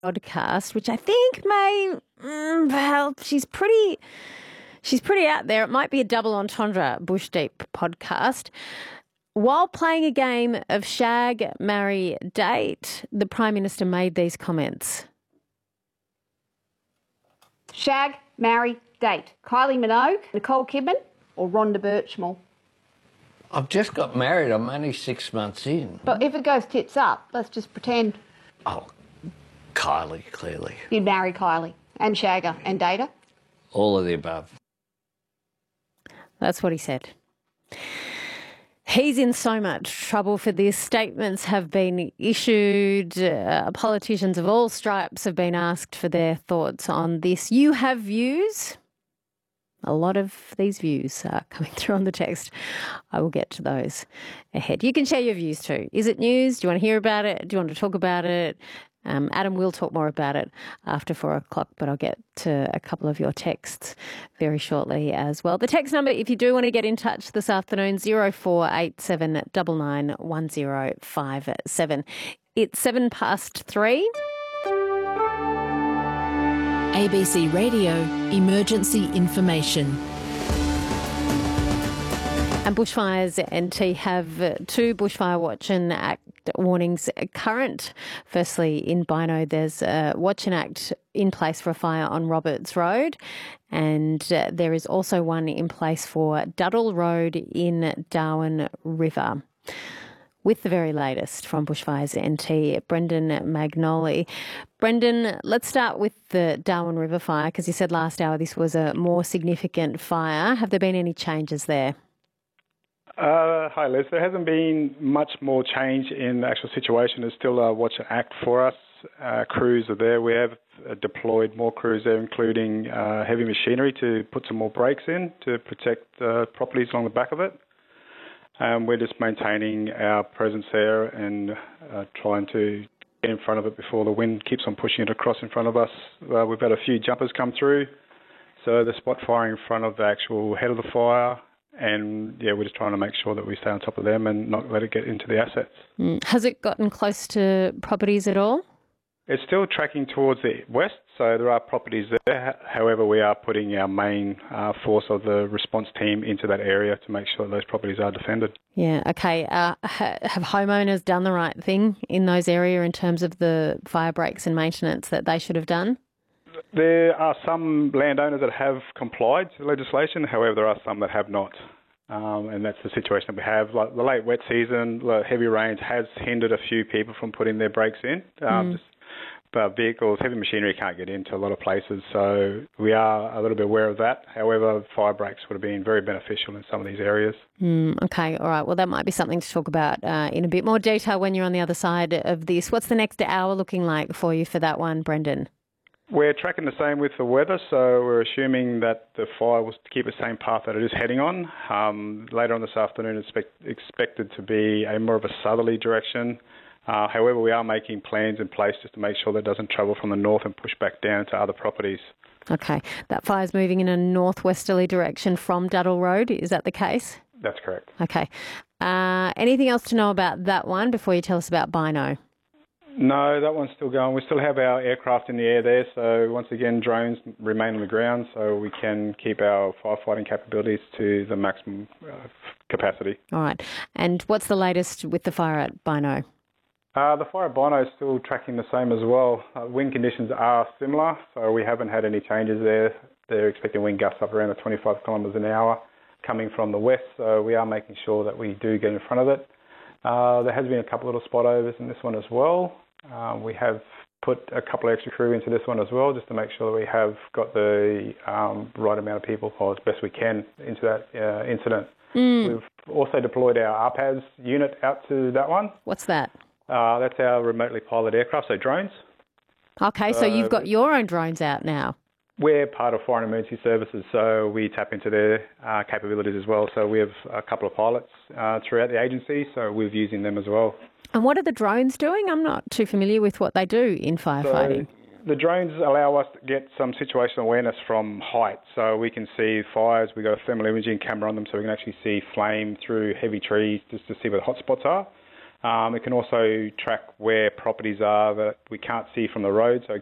podcast, which I think may, well, she's pretty out there. It might be a double entendre Bush Deep podcast. While playing a game of Shag, Marry, Date, the Prime Minister made these comments. Shag, marry, date. Kylie Minogue, Nicole Kidman or Rhonda Birchmore? I've just got married. I'm only 6 months in. But if it goes tits up, let's just pretend. Oh, Kylie, clearly. You'd marry Kylie and shag her and date her? All of the above. That's what he said. He's in so much trouble for this. Statements have been issued. Politicians of all stripes have been asked for their thoughts on this. You have views. A lot of these views are coming through on the text. I will get to those ahead. You can share your views too. Is it news? Do you want to hear about it? Do you want to talk about it? Adam will talk more about it after 4 o'clock, but I'll get to a couple of your texts very shortly as well. The text number, if you do want to get in touch this afternoon, 0487 991057. It's 3:07. ABC Radio Emergency Information. And Bushfires NT have 2 Bushfire Watch and Act warnings current. Firstly, in Bynoe, there's a Watch and Act in place for a fire on Roberts Road, and there is also one in place for Duddle Road in Darwin River. With the very latest from Bushfires NT, Brendan Magnoli. Brendan, let's start with the Darwin River fire, because you said last hour this was a more significant fire. Have there been any changes there? Hi, Liz. There hasn't been much more change in the actual situation. There's still a Watch and Act for us. Crews are there. We have deployed more crews there, including heavy machinery to put some more brakes in to protect properties along the back of it. We're just maintaining our presence there and trying to get in front of it before the wind keeps on pushing it across in front of us. We've had a few jumpers come through, so the spot firing in front of the actual head of the fire. And, yeah, we're just trying to make sure that we stay on top of them and not let it get into the assets. Has it gotten close to properties at all? It's still tracking towards the west, so there are properties there. However, we are putting our main force of the response team into that area to make sure those properties are defended. Yeah, okay. Have homeowners done the right thing in those areas in terms of the fire breaks and maintenance that they should have done? There are some landowners that have complied to the legislation. However, there are some that have not. And that's the situation that we have. Like the late wet season, the heavy rains has hindered a few people from putting their brakes in. But vehicles, heavy machinery can't get into a lot of places. So we are a little bit aware of that. However, fire breaks would have been very beneficial in some of these areas. Okay, all right. Well, that might be something to talk about in a bit more detail when you're on the other side of this. What's the next hour looking like for you for that one, Brendan? We're tracking the same with the weather, so we're assuming that the fire will keep the same path that it is heading on. Later on this afternoon, it's expected to be a more of a southerly direction. However, we are making plans in place just to make sure that it doesn't travel from the north and push back down to other properties. Okay, that fire's moving in a northwesterly direction from Duddle Road. Is that the case? That's correct. Okay. Anything else to know about that one before you tell us about Bynoe? No, that one's still going. We still have our aircraft in the air there, so once again, drones remain on the ground so we can keep our firefighting capabilities to the maximum capacity. All right. And what's the latest with the fire at Bynoe? The fire at Bynoe is still tracking the same as well. Wind conditions are similar, so we haven't had any changes there. They're expecting wind gusts up around the 25 kilometres an hour coming from the west, so we are making sure that we do get in front of it. There has been a couple of little spot overs in this one as well. We have put a couple of extra crew into this one as well, just to make sure that we have got the right amount of people, or as best we can, into that incident. We've also deployed our RPAS unit out to that one. What's that? That's our remotely piloted aircraft, so drones. Okay, so you've got your own drones out now. We're part of Foreign Emergency Services, so we tap into their capabilities as well. So we have a couple of pilots throughout the agency, so we're using them as well. And what are the drones doing? I'm not too familiar with what they do in firefighting. So the drones allow us to get some situational awareness from height. So we can see fires. We've got a thermal imaging camera on them, so we can actually see flame through heavy trees just to see where the hot spots are. It can also track where properties are that we can't see from the road, so